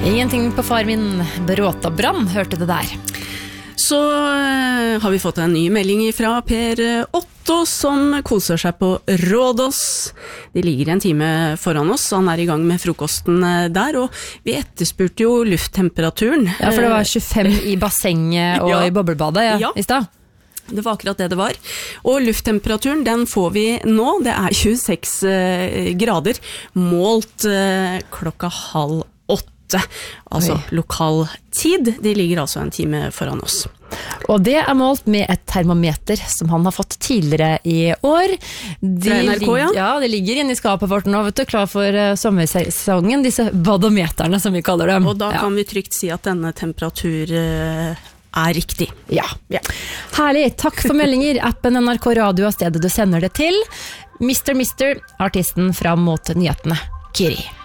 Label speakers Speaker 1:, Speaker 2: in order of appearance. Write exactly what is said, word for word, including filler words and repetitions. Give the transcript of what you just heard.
Speaker 1: Ingenting på far min, Bråtabrann, hørte det der.
Speaker 2: Så uh, har vi fått en ny melding fra Per Otto, som koser seg på Rådås. De ligger en time foran oss, han er i gang med frokosten der, og vi etterspurte jo lufttemperaturen.
Speaker 1: Ja, for det var tjuefem i bassenget og
Speaker 2: ja.
Speaker 1: I boblebadet ja,
Speaker 2: ja.
Speaker 1: I sted.
Speaker 2: Det var akkurat det det var. Og lufttemperaturen, den får vi nå. Det er tjueseks uh, grader, målt uh, klokka halv åtte. Altså Oi. Lokal tid. De ligger altså en time foran oss.
Speaker 1: Og det er målt med et termometer som han har fått tidligere I år. De
Speaker 2: Fra N R K, ja?
Speaker 1: Ja, det ligger inne I skapet vårt nå, vet du, klar for uh, sommersesongen, disse badometerne som vi kaller dem.
Speaker 2: Og da
Speaker 1: ja.
Speaker 2: Kan vi trygt si at denne temperatur uh, er riktig.
Speaker 1: Ja. ja. Herlig, takk for meldinger. Appen N R K Radio er stedet du sender det til. mister Mister, artisten fram mot nyhetene. Kiri.